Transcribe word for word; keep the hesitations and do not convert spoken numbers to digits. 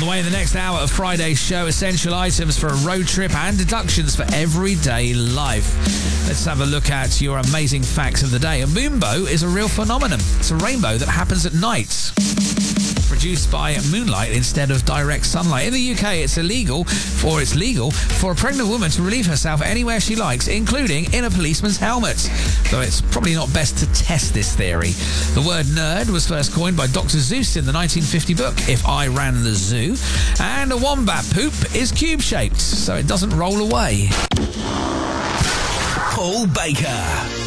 On the way in the next hour of Friday's show, essential items for a road trip and deductions for everyday life. Let's have a look at your amazing facts of the day. A moonbow is a real phenomenon. It's a rainbow that happens at night, produced by moonlight instead of direct sunlight. In the U K, it's illegal, or it's legal, for a pregnant woman to relieve herself anywhere she likes, including in a policeman's helmet. Though it's probably not best to test this theory. The word nerd was first coined by Doctor Seuss in the nineteen fifty book, If I Ran the Zoo. And a wombat poop is cube-shaped, so it doesn't roll away. Paul Baker.